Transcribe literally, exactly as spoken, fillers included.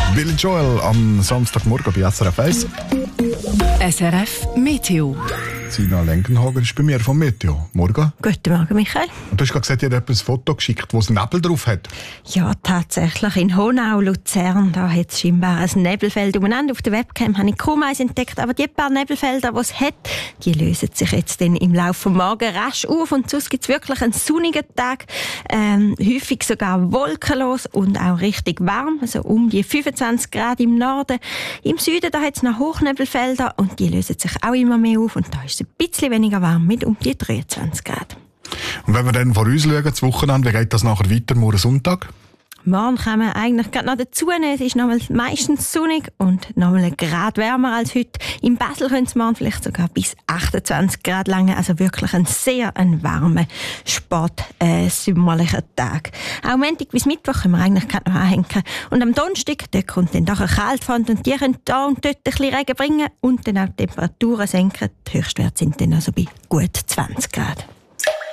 Billy Joel am Samstagmorgen bei S R F eins. S R F Meteo. Sina Lenkenhagen ist bei mir vom Meteo. Morgen. Guten Morgen, Michael. Und du hast gerade gesagt, ihr habt ein Foto geschickt, das Nebel drauf hat. Ja, tatsächlich. In Honau, Luzern, da hat es scheinbar ein Nebelfeld umeinander. Auf der Webcam habe ich kaum eins entdeckt, aber die paar Nebelfelder, die es hat, die lösen sich jetzt dann im Laufe des Morgens rasch auf. Und sonst gibt es wirklich einen sonnigen Tag, ähm, häufig sogar wolkenlos und auch richtig warm, also um die fünfundzwanzig Grad im Norden. Im Süden da hat es noch Hochnebelfelder und die lösen sich auch immer mehr auf. Und da ist es ein bisschen weniger warm, mit um die dreiundzwanzig Grad. Und wenn wir dann vor uns schauen, das Wochenende, wie geht das nachher weiter, morgen Sonntag? Morgen kann man eigentlich gerade noch dazu nehmen. Es ist nochmal meistens sonnig und nochmal ein Grad wärmer als heute. In Basel könnte es morgen vielleicht sogar bis achtundzwanzig Grad lang. Also wirklich ein sehr ein warmer, spät äh, sommerlicher Tag. Auch Montag bis Mittwoch können wir eigentlich gerade noch anhängen. Und am Donnerstag, dort kommt dann doch eine Kaltfront und die können da und dort ein bisschen Regen bringen und dann auch die Temperaturen senken. Die Höchstwerte sind dann also bei gut zwanzig Grad.